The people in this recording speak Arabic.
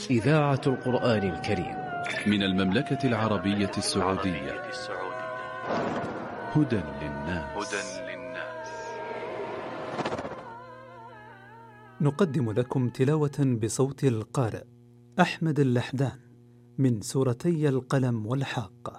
إذاعة القرآن الكريم من المملكة العربية السعودية. هدى للناس. نقدم لكم تلاوة بصوت القارئ أحمد اللحدان من سورتي القلم والحاقة.